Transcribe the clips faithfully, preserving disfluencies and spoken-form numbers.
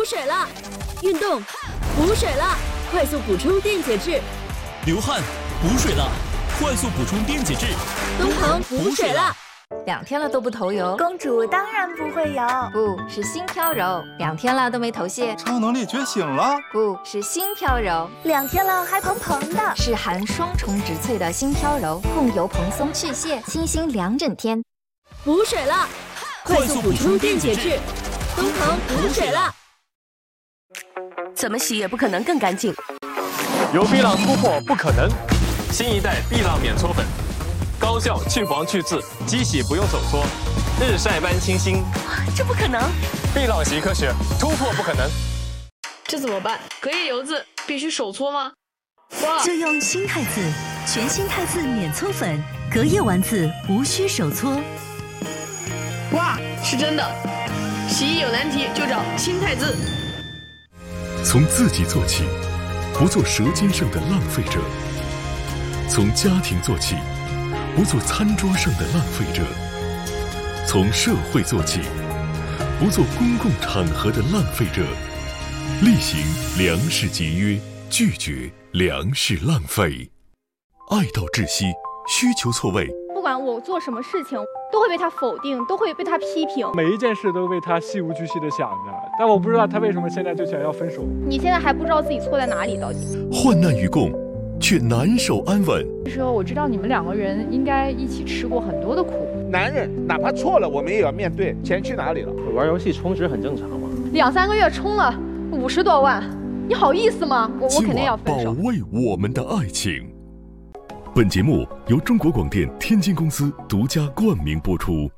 水了，运动补水了，快速补充电解质。 流汗补水了，快速补充电解质。 东鹏补水了。 两天了都不头油， 公主当然不会油， 不是心飘柔。两天了都没头屑， 超能力觉醒了， 不是心飘柔。 两天了还蓬蓬的， 是含双重植萃的心飘柔，控油蓬松去屑，清新两整天。 补水了，快速补充电解质。东鹏补水了。 怎么洗也不可能更干净。 有碧浪突破不可能，新一代碧浪免搓粉。高效去黄去渍，机洗不用手搓，日晒般清新。 这不可能！ 碧浪洗科学，突破不可能。 这怎么办？隔夜油渍必须手搓吗？哇！ 就用新汰渍，全新汰渍免搓粉，隔夜完渍无需手搓。 哇，是真的！洗衣有难题就找新汰渍。 从自己做起，不做舌尖上的浪费者；从家庭做起，不做餐桌上的浪费者；从社会做起，不做公共场合的浪费者。厉行粮食节约，拒绝粮食浪费。爱到窒息，需求错位。 不管我做什么事情，都会被他否定，都会被他批评。 每一件事都为他细无巨细的想着，但我不知道他为什么现在就想要分手。 你现在还不知道自己错在哪里，到底？ 患难与共，却难守安稳。 说我知道你们两个人应该一起吃过很多的苦。 男人哪怕错了，我们也要面对。钱去哪里了？ 玩游戏充值很正常嘛。 两三个月充了五十多万，你好意思吗？我我肯定要分手。 保卫我们的爱情。本节目由中国广电天津公司独家冠名播出。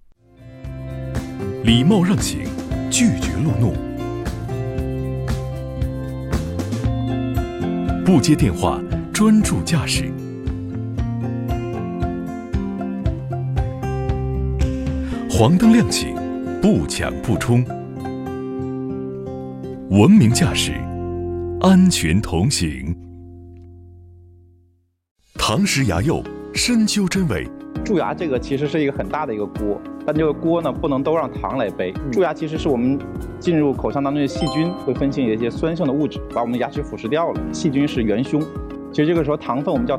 礼貌让行，拒绝路怒。不接电话，专注驾驶。黄灯亮起，不抢不冲。文明驾驶，安全同行。堂食牙釉，深究真伪。 蛀牙这个其实是一个很大的一个锅，但这个锅呢不能都让糖来背。蛀牙其实是我们进入口腔当中的细菌会分泌一些酸性的物质，把我们的牙齿腐蚀掉了。细菌是元凶，其实这个时候糖分我们叫